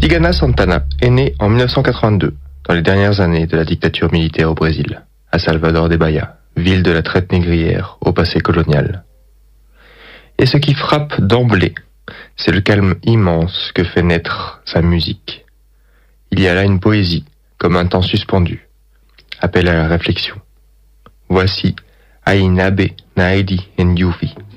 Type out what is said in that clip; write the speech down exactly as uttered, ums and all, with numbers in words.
Tigana Santana est né en mille neuf cent quatre-vingt-deux, dans les dernières années de la dictature militaire au Brésil, à Salvador de Bahia, ville de la traite négrière au passé colonial. Et ce qui frappe d'emblée, c'est le calme immense que fait naître sa musique. Il y a là une poésie, comme un temps suspendu, appel à la réflexion. Voici Ainabe Naidi Nyuvi.